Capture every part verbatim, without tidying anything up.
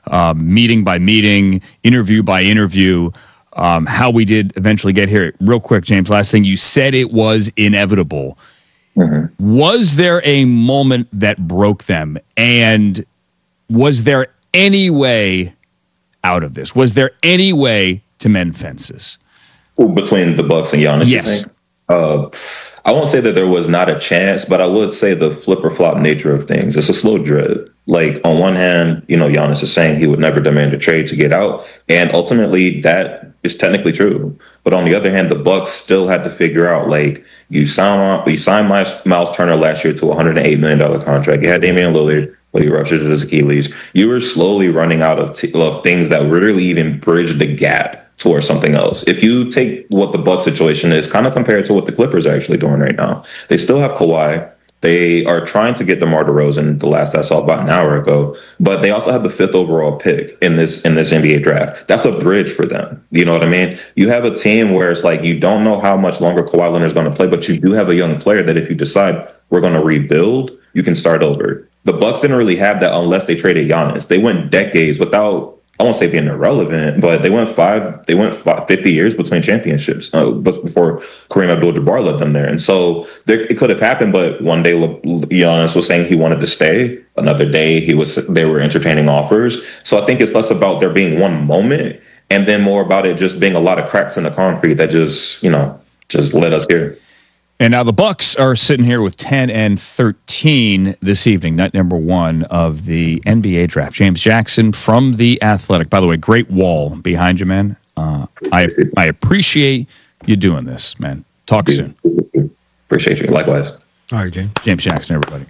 um, meeting by meeting, interview by interview, um, how we did eventually get here. Real quick, James, last thing, you said it was inevitable. Mm-hmm. Was there a moment that broke them? And was there any way out of this? Was there any way to mend fences? Between the Bucks and Giannis, yes. You think? Uh, I won't say that there was not a chance, but I would say the flip or flop nature of things. It's a slow drip. Like, on one hand, you know, Giannis is saying he would never demand a trade to get out, and ultimately that is technically true. But on the other hand, the Bucks still had to figure out, like, you signed you signed Miles Turner last year to a one hundred eight million dollars contract. You had Damian Lillard, but he ruptured his Achilles. You were slowly running out of, t- of things that really even bridge the gap towards something else. If you take what the Bucks situation is, kind of compared to what the Clippers are actually doing right now, they still have Kawhi. They are trying to get DeMar DeRozan, the last I saw about an hour ago, but they also have the fifth overall pick in this in this N B A draft. That's a bridge for them. You know what I mean? You have a team where it's like you don't know how much longer Kawhi Leonard is going to play, but you do have a young player that if you decide we're going to rebuild, you can start over. The Bucks didn't really have that unless they traded Giannis. They went decades without, I won't say being irrelevant, but they went five, they went five, fifty years between championships uh, before Kareem Abdul-Jabbar led them there. And so there, it could have happened, but one day Giannis was saying he wanted to stay. Another day he was, they were entertaining offers. So I think it's less about there being one moment and then more about it just being a lot of cracks in the concrete that just, you know, just led us here. And now the Bucks are sitting here with ten and thirteen this evening, night number one of the N B A draft. James Jackson from The Athletic. By the way, great wall behind you, man. Uh, I I appreciate you doing this, man. Talk soon. Appreciate you. Likewise. All right, James. James Jackson, everybody.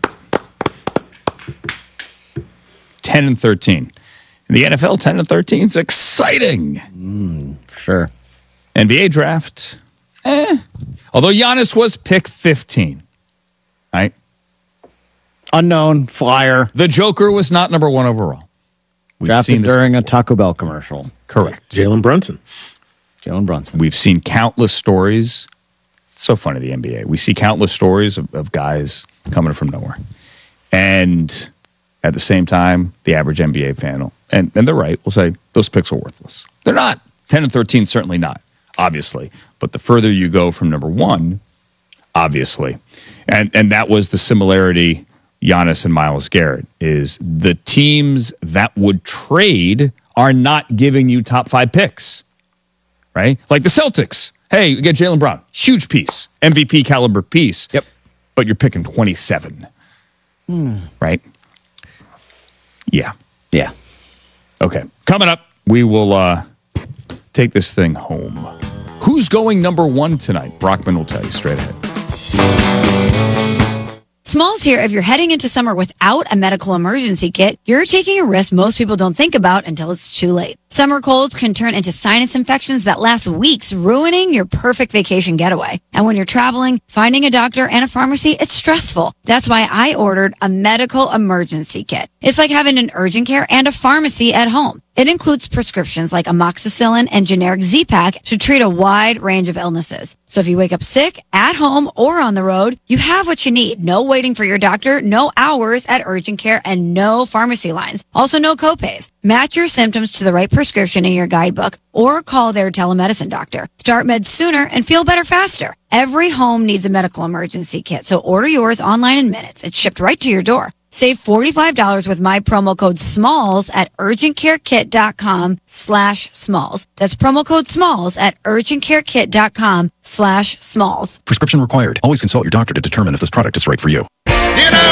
ten and thirteen. In the N F L, ten and thirteen is exciting. Mm, sure. N B A draft, eh. Although Giannis was pick fifteen, right? Unknown flyer. The Joker was not number one overall. We've Drafted during before. a Taco Bell commercial. Correct. Jalen Brunson. Jalen Brunson. We've seen countless stories. It's so funny, the N B A. We see countless stories of, of guys coming from nowhere. And at the same time, the average N B A fan, will, and, and they're right, will say, those picks are worthless. They're not. ten and thirteen, certainly not, obviously. But the further you go from number one, obviously. And and that was the similarity, Giannis and Myles Garrett, is the teams that would trade are not giving you top five picks, right? Like the Celtics. Hey, you get Jaylen Brown. Huge piece. M V P caliber piece. Yep. But you're picking twenty-seven. Hmm. Right? Yeah. Yeah. Okay. Coming up, we will uh, take this thing home. Who's going number one tonight? Brockman will tell you straight ahead. Smalls here. If you're heading into summer without a medical emergency kit, you're taking a risk most people don't think about until it's too late. Summer colds can turn into sinus infections that last weeks, ruining your perfect vacation getaway. And when you're traveling, finding a doctor and a pharmacy, it's stressful. That's why I ordered a medical emergency kit. It's like having an urgent care and a pharmacy at home. It includes prescriptions like amoxicillin and generic Z-Pak to treat a wide range of illnesses. So if you wake up sick, at home, or on the road, you have what you need. No waiting for your doctor, no hours at urgent care, and no pharmacy lines. Also, no copays. Match your symptoms to the right prescription in your guidebook or call their telemedicine doctor. Start meds sooner and feel better faster. Every home needs a medical emergency kit, so order yours online in minutes. It's shipped right to your door. Save forty-five dollars with my promo code SMALLS at urgentcarekit.com slash SMALLS. That's promo code SMALLS at urgentcarekit.com slash SMALLS. Prescription required. Always consult your doctor to determine if this product is right for you.